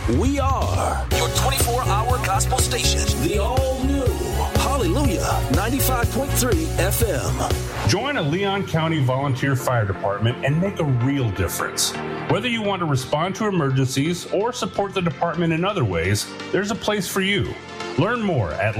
We are your 24-hour gospel station. The all-new Hallelujah 95.3 FM. Join a Leon County Volunteer Fire Department and make a real difference. Whether you want to respond to emergencies or support the department in other ways, there's a place for you. Learn more at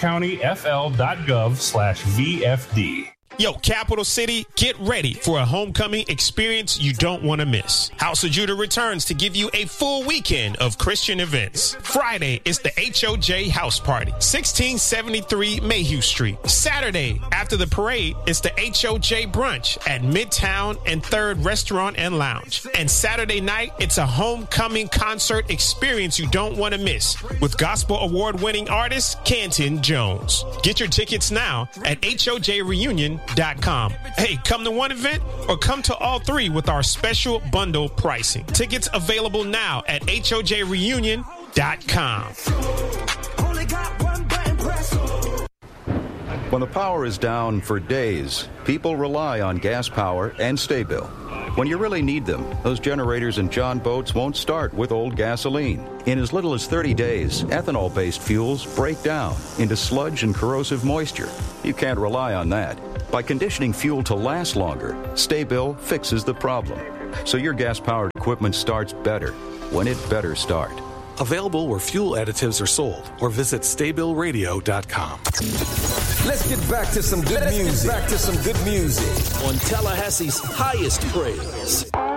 leoncountyfl.gov/VFD. Yo, Capital City, get ready for a homecoming experience you don't want to miss. House of Judah returns to give you a full weekend of Christian events. Friday is the HOJ House Party, 1673 Mayhew Street. Saturday, after the parade, is the HOJ Brunch at Midtown and 3rd Restaurant and Lounge. And Saturday night, it's a homecoming concert experience you don't want to miss with gospel award-winning artist Canton Jones. Get your tickets now at HOJReunion.com. Hey, come to one event or come to all three with our special bundle pricing. Tickets available now at HOJReunion.com. When the power is down for days, people rely on gas power and Sta-Bil. When you really need them, those generators and John boats won't start with old gasoline. In as little as 30 days, ethanol-based fuels break down into sludge and corrosive moisture. You can't rely on that. By conditioning fuel to last longer, Sta-Bil fixes the problem. So your gas-powered equipment starts better when it better start. Available where fuel additives are sold or visit StaBilRadio.com. Let's get back to some good music. On Tallahassee's highest praise.